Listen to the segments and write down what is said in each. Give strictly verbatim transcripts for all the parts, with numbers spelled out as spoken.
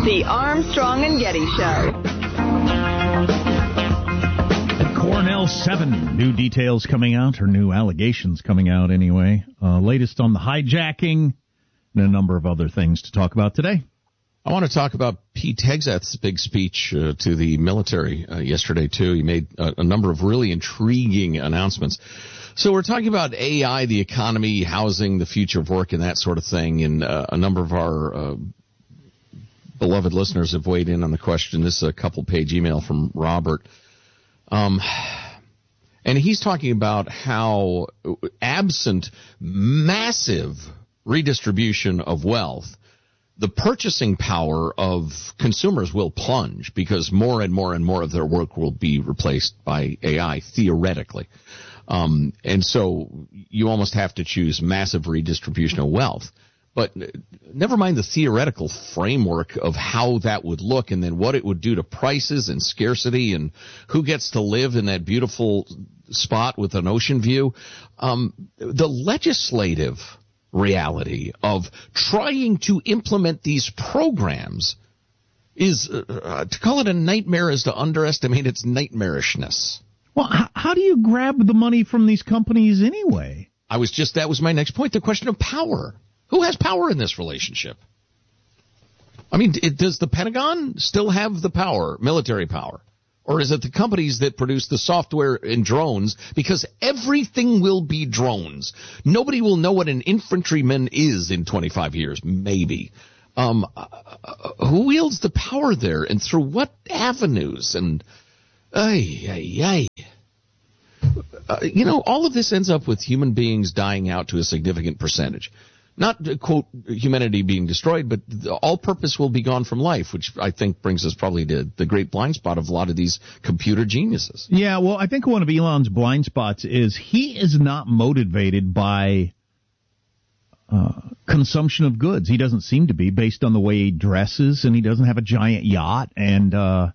The Armstrong and Getty Show. Cornell seven, new details coming out, or new allegations coming out anyway. Uh, latest on the hijacking and a number of other things to talk about today. I want to talk about Pete Hegseth's big speech uh, to the military uh, yesterday, too. He made a, a number of really intriguing announcements. So we're talking about A I, the economy, housing, the future of work, and that sort of thing. And uh, a number of our uh, beloved listeners have weighed in on the question. This is a couple-page email from Robert. Um, and he's talking about how absent massive redistribution of wealth, the purchasing power of consumers will plunge because more and more and more of their work will be replaced by A I, theoretically. Um, and so you almost have to choose massive redistribution of wealth. But never mind the theoretical framework of how that would look and then what it would do to prices and scarcity and who gets to live in that beautiful spot with an ocean view. Um, the legislative reality of trying to implement these programs is, uh, to call it a nightmare is to underestimate its nightmarishness. Well, how, how do you grab the money from these companies anyway? I was just, that was my next point, the question of power. Who has power in this relationship? I mean, it, does the Pentagon still have the power, military power? Or is it the companies that produce the software and drones? Because everything will be drones. Nobody will know what an infantryman is in twenty-five years, maybe. Um, uh, who wields the power there and through what avenues? And, ay, ay, ay. Uh, you know, all of this ends up with human beings dying out to a significant percentage. Not, quote, humanity being destroyed, but all purpose will be gone from life, which I think brings us probably to the great blind spot of a lot of these computer geniuses. Yeah, well, I think one of Elon's blind spots is he is not motivated by uh, consumption of goods. He doesn't seem to be, based on the way he dresses, and he doesn't have a giant yacht, and, uh,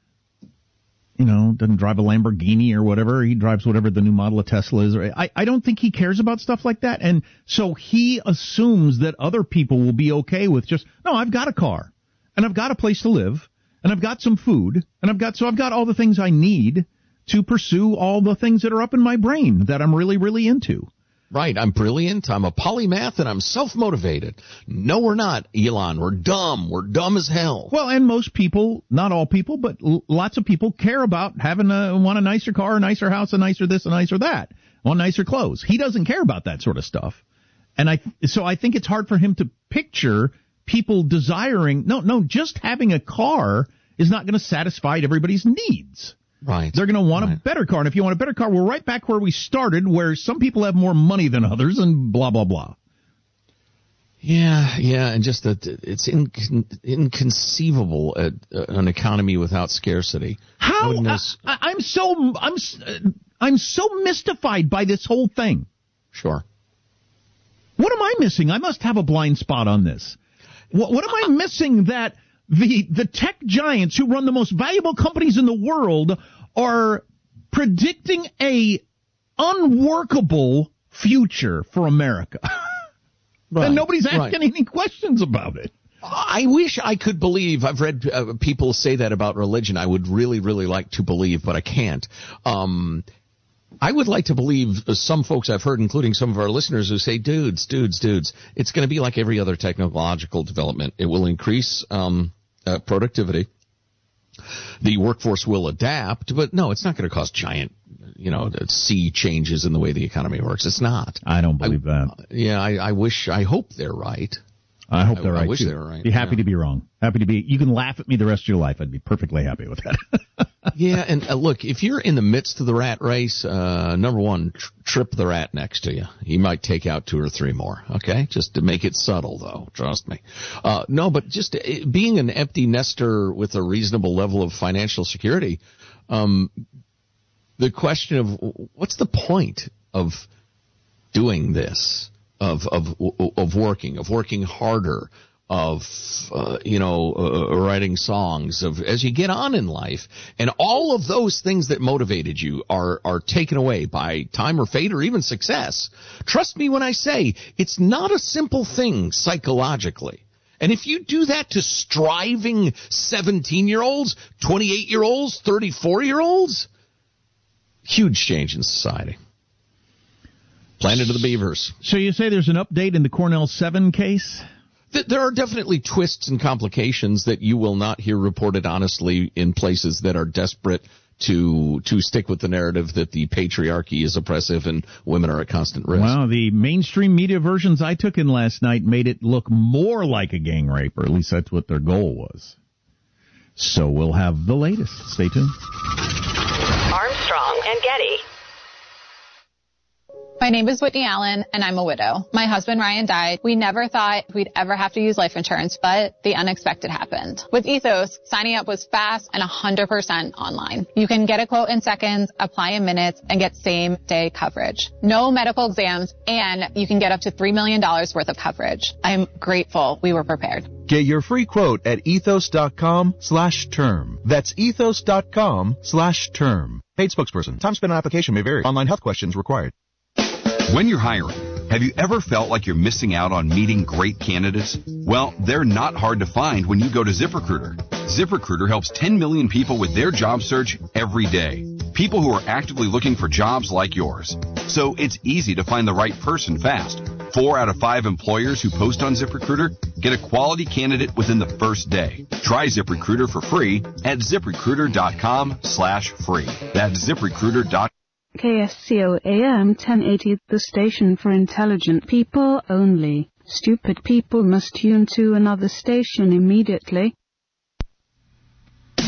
you know, doesn't drive a Lamborghini or whatever. He drives whatever the new model of Tesla is. I, I don't think he cares about stuff like that. And so he assumes that other people will be okay with just, no, I've got a car and I've got a place to live and I've got some food and I've got, so I've got all the things I need to pursue all the things that are up in my brain that I'm really, really into. Right. I'm brilliant. I'm a polymath and I'm self-motivated. No, we're not, Elon. We're dumb. We're dumb as hell. Well, and most people, not all people, but l- lots of people care about having a, want a nicer car, a nicer house, a nicer this, a nicer that, want nicer clothes. He doesn't care about that sort of stuff. And I, so I think it's hard for him to picture people desiring, no, no, just having a car is not going to satisfy everybody's needs. Right. They're going to want right. a better car. And if you want a better car, we're right back where we started, where some people have more money than others and blah, blah, blah. Yeah, yeah, and just that it's incon- inconceivable at uh, an economy without scarcity. How? I, I, I'm so I'm I'm so mystified by this whole thing. Sure. What am I missing? I must have a blind spot on this. What, what am I missing that the the tech giants who run the most valuable companies in the world are predicting a unworkable future for America? Right, and nobody's asking right. any questions about it. I wish I could believe. I've read uh, people say that about religion. I would really, really like to believe, but I can't. Um, I would like to believe uh, some folks I've heard, including some of our listeners, who say, dudes, dudes, dudes, it's going to be like every other technological development. It will increase um, uh, productivity. The workforce will adapt, but no, it's not going to cause giant, you know, sea changes in the way the economy works. It's not. I don't believe I, that. Yeah, I, I wish, I hope they're right. I hope they're I, right, I wish too. they were right. Be happy yeah. to be wrong. Happy to be, you can laugh at me the rest of your life. I'd be perfectly happy with that. Yeah, and uh, look, if you're in the midst of the rat race, uh, number one, tr- trip the rat next to you. He might take out two or three more, okay? Just to make it subtle, though, trust me. Uh, no, but just uh, being an empty nester with a reasonable level of financial security, um, the question of what's the point of doing this, of, of, of working, of working harder, of, uh, you know, uh, writing songs, of as you get on in life, and all of those things that motivated you are, are taken away by time or fate or even success. Trust me when I say it's not a simple thing psychologically. And if you do that to striving seventeen-year-olds, twenty-eight-year-olds, thirty-four-year-olds, huge change in society. Planet of the Beavers. So you say there's an update in the Cornell seven case? There are definitely twists and complications that you will not hear reported honestly in places that are desperate to to stick with the narrative that the patriarchy is oppressive and women are at constant risk. Wow, the mainstream media versions I took in last night made it look more like a gang rape, or at least that's what their goal was. So we'll have the latest. Stay tuned. Armstrong and Getty. My name is Whitney Allen, and I'm a widow. My husband, Ryan, died. We never thought we'd ever have to use life insurance, but the unexpected happened. With Ethos, signing up was fast and one hundred percent online. You can get a quote in seconds, apply in minutes, and get same-day coverage. No medical exams, and you can get up to three million dollars worth of coverage. I'm grateful we were prepared. Get your free quote at ethos.com slash term. That's ethos.com slash term. Paid spokesperson. Time spent on application may vary. Online health questions required. When you're hiring, have you ever felt like you're missing out on meeting great candidates? Well, they're not hard to find when you go to ZipRecruiter. ZipRecruiter helps ten million people with their job search every day. People who are actively looking for jobs like yours. So it's easy to find the right person fast. Four out of five employers who post on ZipRecruiter get a quality candidate within the first day. Try ZipRecruiter for free at ZipRecruiter.com slash free. That's ZipRecruiter dot com. K S C O A M ten eighty, the station for intelligent people only. Stupid people must tune to another station immediately. With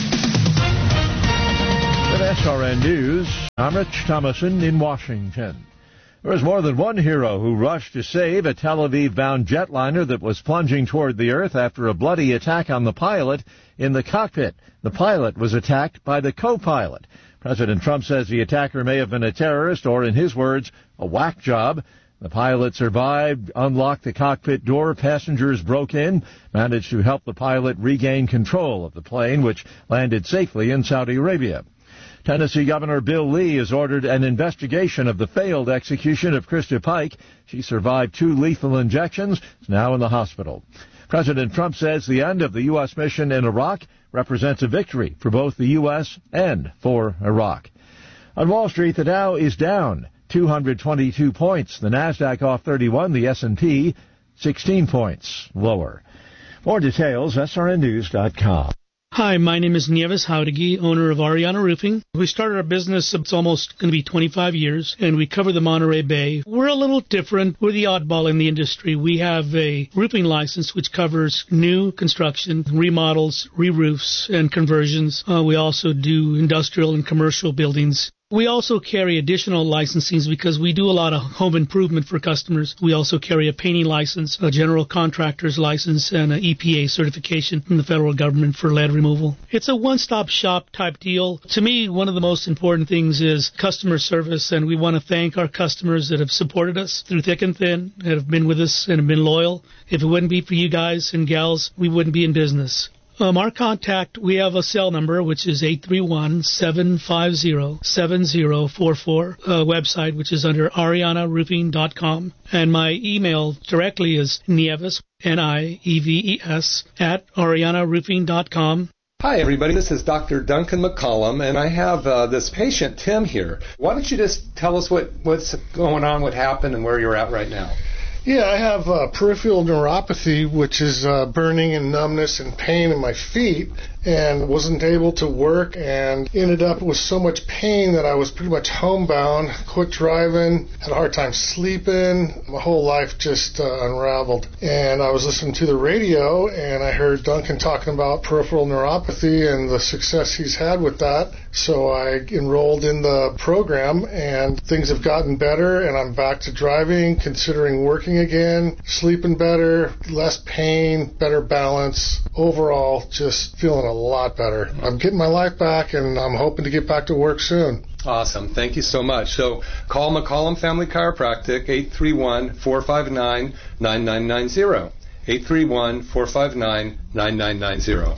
S R N News, I'm Rich Thomason in Washington. There was more than one hero who rushed to save a Tel Aviv-bound jetliner that was plunging toward the earth after a bloody attack on the pilot in the cockpit. The pilot was attacked by the co-pilot. President Trump says the attacker may have been a terrorist or, in his words, a whack job. The pilot survived, unlocked the cockpit door, passengers broke in, managed to help the pilot regain control of the plane, which landed safely in Saudi Arabia. Tennessee Governor Bill Lee has ordered an investigation of the failed execution of Krista Pike. She survived two lethal injections, is now in the hospital. President Trump says the end of the U S mission in Iraq represents a victory for both the U S and for Iraq. On Wall Street, the Dow is down two hundred twenty-two points. The Nasdaq off thirty-one, the S and P sixteen points lower. More details, S R N news dot com. Hi, my name is Nieves Jauregui, owner of Ariana Roofing. We started our business, it's almost going to be twenty-five years, and we cover the Monterey Bay. We're a little different. We're the oddball in the industry. We have a roofing license which covers new construction, remodels, re-roofs, and conversions. Uh, we also do industrial and commercial buildings. We also carry additional licensings because we do a lot of home improvement for customers. We also carry a painting license, a general contractor's license, and an E P A certification from the federal government for lead removal. It's a one-stop shop type deal. To me, one of the most important things is customer service, and we want to thank our customers that have supported us through thick and thin, that have been with us and have been loyal. If it wouldn't be for you guys and gals, we wouldn't be in business. Um, our contact, we have a cell number, which is eight three one, seven five zero, seven zero four four, a website, which is under ariana roofing dot com. And my email directly is Nieves, N I E V E S, at ariana roofing dot com. Hi, everybody. This is Doctor Duncan McCollum, and I have uh, this patient, Tim, here. Why don't you just tell us what, what's going on, what happened, and where you're at right now? Yeah, I have uh, peripheral neuropathy, which is uh, burning and numbness and pain in my feet, and wasn't able to work and ended up with so much pain that I was pretty much homebound, quit driving, had a hard time sleeping. My whole life just uh, unraveled. And I was listening to the radio, and I heard Duncan talking about peripheral neuropathy and the success he's had with that. So I enrolled in the program, and things have gotten better, and I'm back to driving, considering working again, sleeping better, less pain, better balance. Overall, just feeling a lot better. I'm getting my life back, and I'm hoping to get back to work soon. Awesome. Thank you so much. So call McCollum Family Chiropractic, eight three one, four five nine, nine nine nine zero. eight three one, four five nine, nine nine nine zero.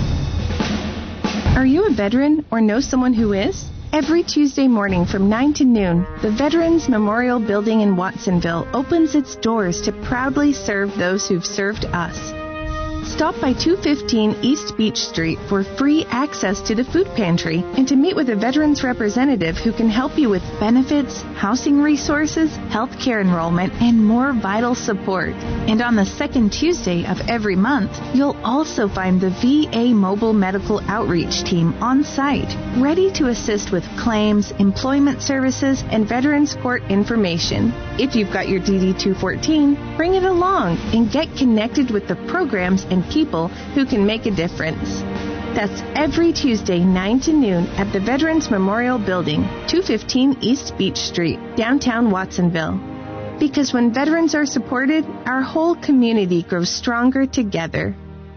Are you a veteran or know someone who is? Every Tuesday morning from nine to noon, the Veterans Memorial Building in Watsonville opens its doors to proudly serve those who've served us. Stop by two fifteen East Beach Street for free access to the food pantry and to meet with a veterans representative who can help you with benefits, housing resources, health care enrollment, and more vital support. And on the second Tuesday of every month, you'll also find the V A Mobile Medical Outreach Team on site, ready to assist with claims, employment services, and Veterans Court information. If you've got your D D two fourteen, bring it along and get connected with the programs and people who can make a difference. That's every Tuesday, nine to noon at the Veterans Memorial Building, two fifteen East Beach Street, downtown Watsonville. Because when veterans are supported, our whole community grows stronger together.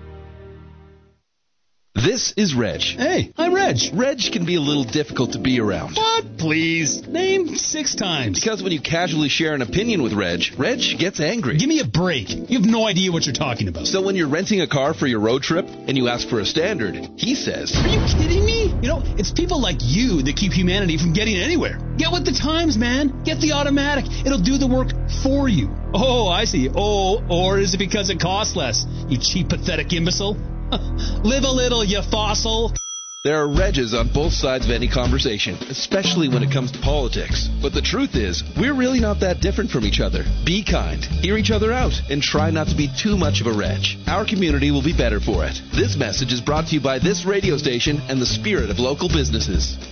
This is Reg. Hey, I'm Reg. Reg can be a little difficult to be around. What? Please. Name six times. Because when you casually share an opinion with Reg, Reg gets angry. Give me a break. You have no idea what you're talking about. So when you're renting a car for your road trip and you ask for a standard, he says, Are you kidding me? You know, it's people like you that keep humanity from getting anywhere. Get with the times, man. Get the automatic. It'll do the work for you. Oh, I see. Oh, or is it because it costs less? You cheap, pathetic imbecile. Live a little, you fossil. There are Regs on both sides of any conversation, especially when it comes to politics. But the truth is, we're really not that different from each other. Be kind, hear each other out, and try not to be too much of a Reg. Our community will be better for it. This message is brought to you by this radio station and the spirit of local businesses.